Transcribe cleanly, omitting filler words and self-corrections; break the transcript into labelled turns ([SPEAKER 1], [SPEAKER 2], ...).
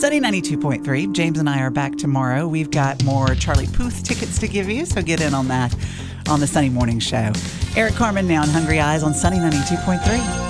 [SPEAKER 1] Sunny 92.3. James and I are back tomorrow. We've got more Charlie Puth tickets to give you, so get in on that on the Sunny Morning Show. Eric Carmen now on Hungry Eyes on Sunny 92.3.